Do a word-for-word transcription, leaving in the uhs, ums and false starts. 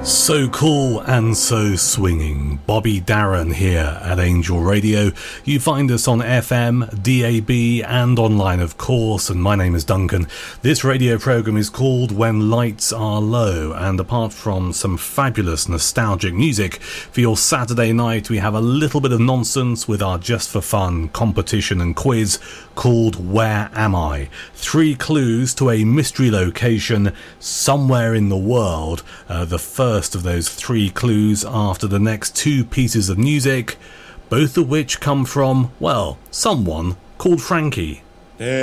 So cool and so swinging. Bobby Darin here at Angel Radio. You find us on F M, D A B and online of course, and my name is Duncan. This radio programme is called When Lights Are Low, and apart from some fabulous nostalgic music, for your Saturday night we have a little bit of nonsense with our Just for Fun competition and quiz called Where Am I? Three clues to a mystery location somewhere in the world. Uh, the first of those three clues after the next two pieces of music, both of which come from, well, someone called Frankie.